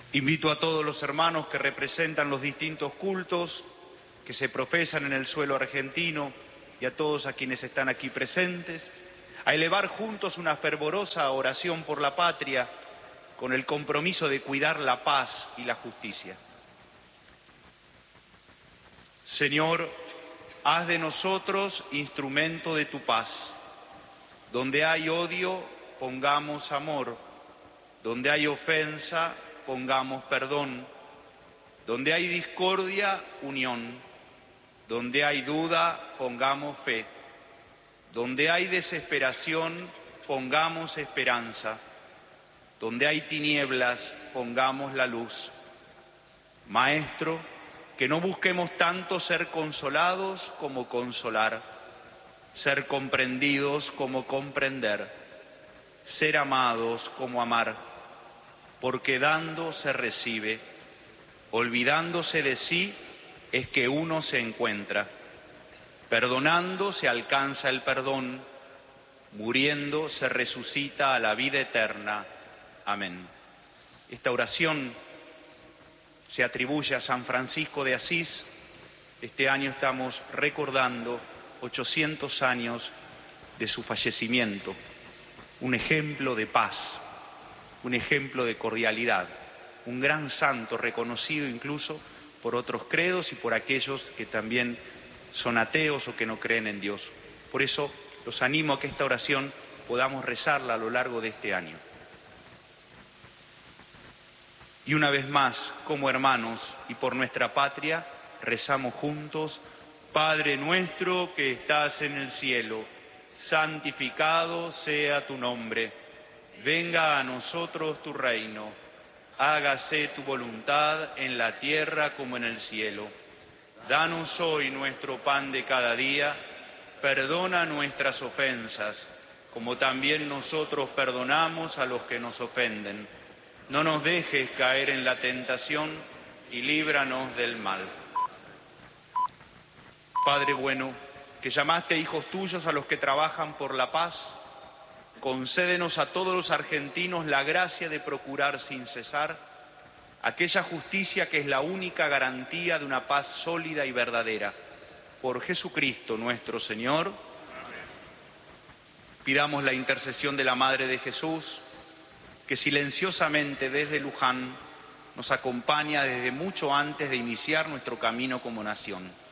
Invito a todos los hermanos que representan los distintos cultos que se profesan en el suelo argentino y a todos a quienes están aquí presentes a elevar juntos una fervorosa oración por la patria con el compromiso de cuidar la paz y la justicia. Señor, haz de nosotros instrumento de tu paz. Donde hay odio, pongamos amor. Donde hay ofensa, pongamos perdón. Donde hay discordia, unión. Donde hay duda, pongamos fe. Donde hay desesperación, pongamos esperanza. Donde hay tinieblas, pongamos la luz. Maestro, que no busquemos tanto ser consolados como consolar, ser comprendidos como comprender, ser amados como amar, porque dando se recibe, olvidándose de sí es que uno se encuentra, perdonando se alcanza el perdón, muriendo se resucita a la vida eterna. Amén. Esta oración se atribuye a San Francisco de Asís. Este año estamos recordando 800 años de su fallecimiento. Un ejemplo de paz, un ejemplo de cordialidad, un gran santo reconocido incluso por otros credos y por aquellos que también son ateos o que no creen en Dios. Por eso los animo a que esta oración podamos rezarla a lo largo de este año. Y una vez más, como hermanos y por nuestra patria, rezamos juntos: Padre nuestro que estás en el cielo, santificado sea tu nombre. Venga a nosotros tu reino. Hágase tu voluntad en la tierra como en el cielo. Danos hoy nuestro pan de cada día. Perdona nuestras ofensas, como también nosotros perdonamos a los que nos ofenden. No nos dejes caer en la tentación y líbranos del mal. Padre bueno, que llamaste hijos tuyos a los que trabajan por la paz, concédenos a todos los argentinos la gracia de procurar sin cesar aquella justicia que es la única garantía de una paz sólida y verdadera. Por Jesucristo nuestro Señor. Pidamos la intercesión de la Madre de Jesús, que silenciosamente desde Luján nos acompaña desde mucho antes de iniciar nuestro camino como nación.